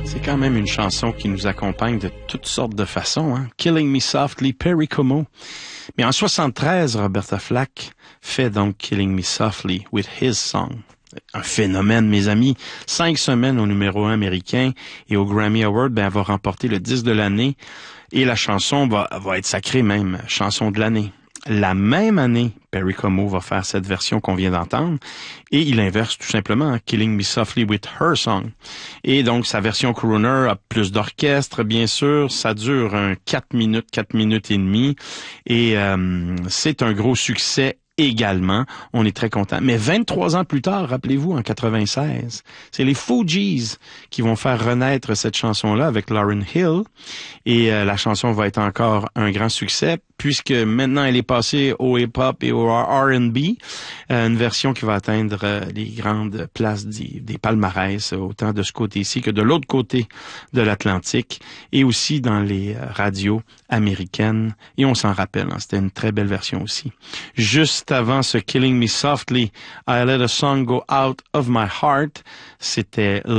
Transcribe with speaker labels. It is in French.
Speaker 1: C'est quand même une chanson qui nous accompagne de toutes sortes de façons, hein? Killing Me Softly, Perry Como. Mais en 73, Roberta Flack fait donc Killing Me Softly with His Song. Un phénomène, mes amis. 5 semaines au numéro 1 américain et au Grammy Award, elle va remporter le 10 de l'année et la chanson va être sacrée même, chanson de l'année. La même année, Perry Como va faire cette version qu'on vient d'entendre et il inverse tout simplement Killing Me Softly with Her Song. Et donc, sa version crooner a plus d'orchestre, bien sûr. Ça dure 4 minutes et demie et c'est un gros succès également. On est très content. Mais 23 ans plus tard, rappelez-vous, en 96, c'est les Fugees qui vont faire renaître cette chanson-là avec Lauryn Hill. Et la chanson va être encore un grand succès puisque maintenant elle est passée au hip-hop et au R&B. Une version qui va atteindre les grandes places des palmarès, autant de ce côté-ci que de l'autre côté de l'Atlantique et aussi dans les radios américaines. Et on s'en rappelle, hein, c'était une très belle version aussi. Juste avant ce Killing Me Softly, I Let a Song Go Out of My Heart, c'était